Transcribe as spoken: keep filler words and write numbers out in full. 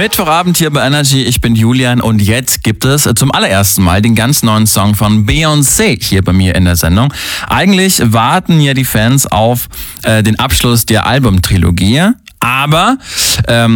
Mittwochabend hier bei Energy, ich bin Julian und jetzt gibt es zum allerersten Mal den ganz neuen Song von Beyoncé hier bei mir in der Sendung. Eigentlich warten ja die Fans auf äh, den Abschluss der Albumtrilogie, aber ähm,